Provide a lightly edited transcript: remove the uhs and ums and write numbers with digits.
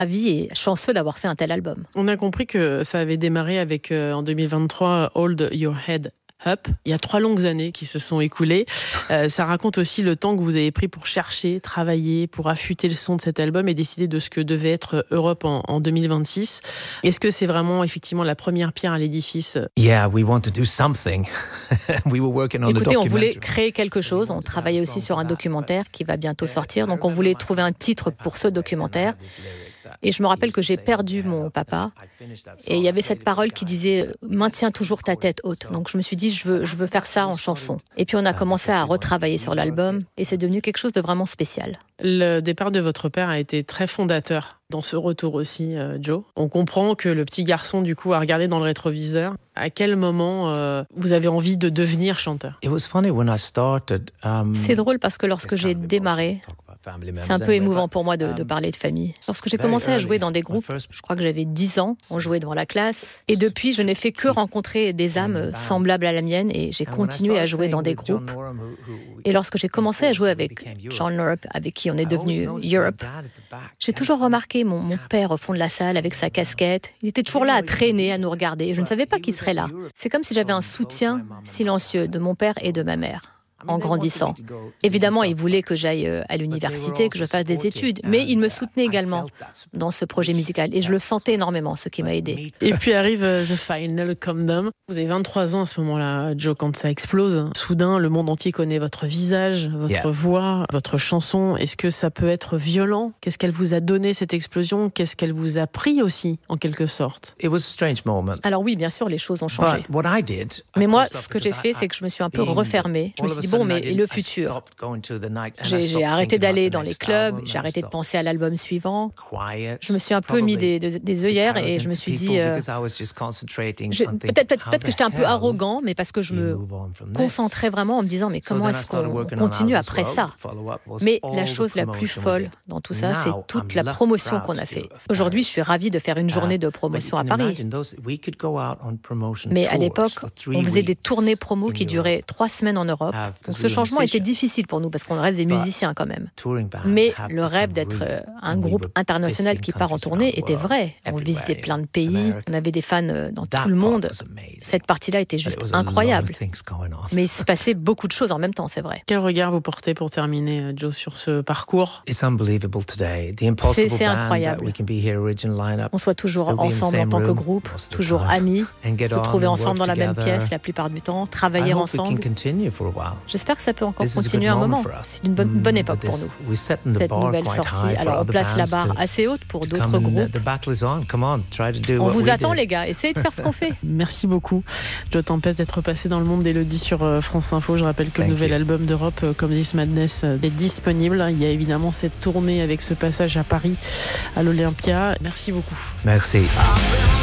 ravis et chanceux d'avoir fait un tel album. On a compris que ça avait démarré avec, en 2023, Hold Your Head Up. Il y a 3 longues années qui se sont écoulées. Ça raconte aussi le temps que vous avez pris pour chercher, travailler, pour affûter le son de cet album et décider de ce que devait être Europe en 2026. Est-ce que c'est vraiment effectivement la première pierre à l'édifice? Yeah, we want to do something. We were working on a Écoutez, on voulait documentary. créer quelque chose. On travaillait aussi sur un documentaire qui va bientôt sortir. Donc on voulait trouver un titre pour ce documentaire. Et je me rappelle que j'ai perdu mon papa. Et il y avait cette parole qui disait « Maintiens toujours ta tête haute ». Donc je me suis dit « je veux faire ça en chanson ». Et puis on a commencé à retravailler sur l'album. Et c'est devenu quelque chose de vraiment spécial. Le départ de votre père a été très fondateur dans ce retour aussi, Joe. On comprend que le petit garçon, du coup, a regardé dans le rétroviseur. À quel moment vous avez envie de devenir chanteur? It was funny when I started. C'est drôle parce que lorsque j'ai démarré, c'est un peu émouvant pour moi de parler de famille. Lorsque j'ai commencé à jouer dans des groupes, je crois que j'avais 10 ans, on jouait devant la classe. Et depuis, je n'ai fait que rencontrer des âmes semblables à la mienne et j'ai continué à jouer dans des groupes. Et lorsque j'ai commencé à jouer avec John Norum, avec qui on est devenu Europe, j'ai toujours remarqué mon père au fond de la salle avec sa casquette. Il était toujours là à traîner, à nous regarder. Je ne savais pas qu'il serait là. C'est comme si j'avais un soutien silencieux de mon père et de ma mère. En grandissant. Évidemment, il voulait que j'aille à l'université, que je fasse des études, mais il me soutenait également dans ce projet musical et je le sentais énormément, ce qui m'a aidé. Et puis arrive The Final Countdown. Vous avez 23 ans à ce moment-là, Joe, quand ça explose. Soudain, le monde entier connaît votre visage, votre voix, votre chanson. Est-ce que ça peut être violent? Qu'est-ce qu'elle vous a donné, cette explosion? Qu'est-ce qu'elle vous a pris aussi, en quelque sorte? It was a strange moment. Alors oui, bien sûr, les choses ont changé. But what I did, Mais moi, ce que j'ai fait, c'est que je me suis un peu refermée. Je me suis dit, bon, mais et le futur? J'ai arrêté d'aller dans les clubs, j'ai arrêté de penser à l'album suivant. Je me suis un peu mis des œillères et je me suis dit... Peut-être que j'étais un peu arrogant, mais parce que je me concentrais vraiment en me disant, mais comment est-ce qu'on continue après ça? Mais la chose la plus folle dans tout ça, c'est toute la promotion qu'on a fait. Aujourd'hui, je suis ravie de faire une journée de promotion à Paris. Mais à l'époque, on faisait des tournées promo qui duraient 3 semaines en Europe. Donc ce changement était difficile pour nous parce qu'on reste des musiciens quand même. Mais le rêve d'être un groupe international qui part en tournée était vrai. On visitait plein de pays, on avait des fans dans tout le monde. Cette partie-là était juste incroyable. Mais il se passait beaucoup de choses en même temps, c'est vrai. Quel regard vous portez pour terminer, Joe, sur ce parcours? C'est incroyable. On soit toujours ensemble en tant que groupe, toujours amis, se trouver ensemble dans la même pièce la plupart du temps, travailler ensemble. J'espère que ça peut encore continuer un moment. C'est une bonne époque pour nous. Cette nouvelle sortie. Alors on place la barre assez haute pour d'autres groupes. On vous attend les gars, essayez de faire ce qu'on fait. Merci beaucoup, Joe Tempest, d'être passé dans le monde d'Élodie sur France Info. Je rappelle que le nouvel album d'Europe, Come This Madness, est disponible. Il y a évidemment cette tournée avec ce passage à Paris, à l'Olympia. Merci beaucoup. Merci.